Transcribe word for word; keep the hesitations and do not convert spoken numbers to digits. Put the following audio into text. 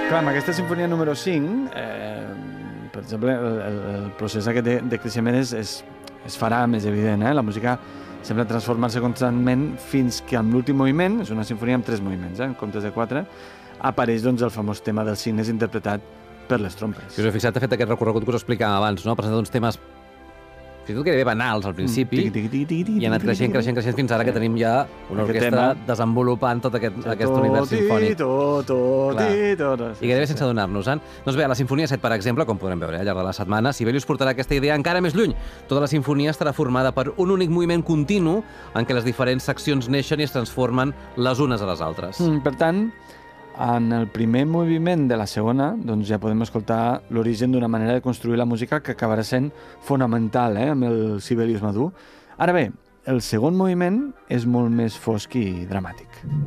Clar, amb aquesta sinfonia número cinc, eh, per exemple, el, el, el procés aquest de, de creixement és, és, es farà més evident. Eh? La música sembla transformar-se constantment fins que amb l'últim moviment, és una sinfonia amb tres moviments, eh, en comptes de quatre, apareix doncs, el famós tema dels signes interpretat per les trompes. Si us heu fixat, ha fet aquest recorregut que us explicava abans, no? Ha presentat uns temes fins i tot gairebé banals al principi i ha anat creixent, creixent, creixent fins ara que tenim ja una orquestra desenvolupant tot aquest, aquest univers sinfònic. Tot, tot, tot, tot. I gairebé sense adonar-nos-en. Doncs bé, a la Sinfonia set, per exemple, com podrem veure al llarg de la setmana, Sibelius portarà aquesta idea encara més lluny. Tota la sinfonia estarà formada per un únic moviment continu en què les diferents seccions neixen i es transformen les unes a les altres. Mm, per tant, en el primer moviment de la segona, doncs ja podem escoltar l'origen d'una manera de construir la música que acabarà sent fonamental, eh, amb el Sibelius madur. Ara bé, el segon moviment és molt més fosc i dramàtic.